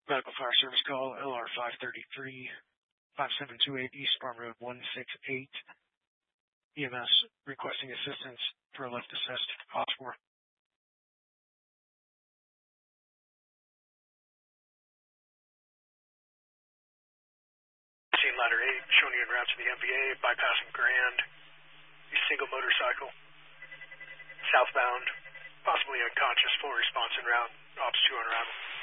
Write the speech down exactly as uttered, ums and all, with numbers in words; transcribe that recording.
Medical Fire Service call, L R five thirty-three, five seven two eight East Farm Road one six eight. E M S requesting assistance for a lift assist cost for. Scene ladder eight, showing you en route to the M V A, bypassing Grand. A single motorcycle, southbound, possibly unconscious, full response en route, ops two on arrival.